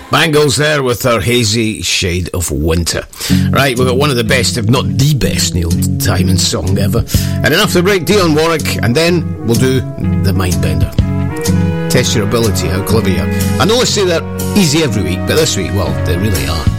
Bangles there with our Hazy Shade of Winter. Right, we've got one of the best, if not the best, Neil Diamond song ever. And enough to break, Dionne Warwick, and then we'll do the Mindbender. Test your ability, how clever you are. I know I say that easy every week, but this week, well, they really are.